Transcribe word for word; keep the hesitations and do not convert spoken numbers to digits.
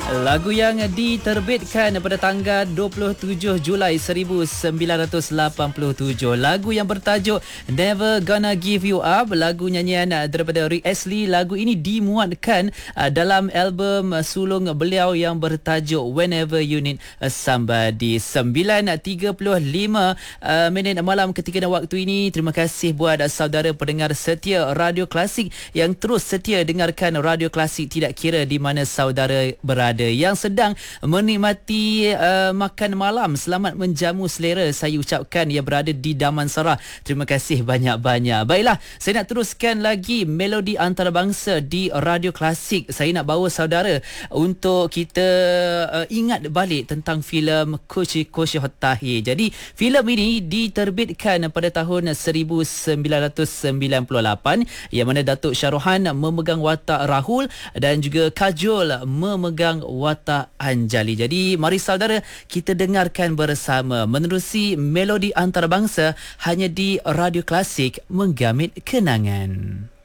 Lagu yang diterbitkan pada tanggal dua puluh tujuh Julai seribu sembilan ratus lapan puluh tujuh. Lagu yang bertajuk Never Gonna Give You Up. Lagu nyanyian daripada Rick Astley. Lagu ini dimuatkan dalam album sulung beliau yang bertajuk Whenever You Need Somebody. sembilan tiga puluh lima minit malam ketika dan waktu ini. Terima kasih buat saudara pendengar setia Radio Klasik yang terus setia dengarkan Radio Klasik tidak kira di mana saudara berada. Yang sedang menikmati uh, makan malam, selamat menjamu selera saya ucapkan yang berada di Damansara. Terima kasih banyak-banyak. Baiklah, saya nak teruskan lagi melodi antarabangsa di Radio Klasik. Saya nak bawa saudara untuk kita uh, ingat balik tentang filem Koshi Koshi Hotahe. Jadi filem ini diterbitkan pada tahun seribu sembilan ratus sembilan puluh lapan yang mana Datuk Sharohan memegang watak Rahul dan juga Kajol memegang watak Anjali. Jadi mari saudara kita dengarkan bersama menerusi melodi antarabangsa hanya di Radio Klasik, menggamit kenangan.